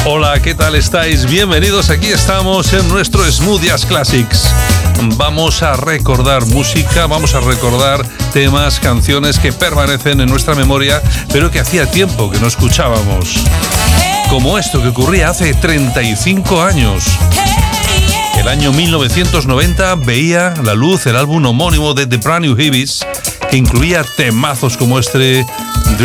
Hola, ¿qué tal estáis? Bienvenidos, aquí estamos en nuestro Smooth Jazz Classics. Vamos a recordar música, vamos a recordar temas, canciones que permanecen en nuestra memoria, pero que hacía tiempo que no escuchábamos. Como esto que ocurría hace 35 años. El año 1990 veía la luz el álbum homónimo de The Brand New Heavies, que incluía temazos como este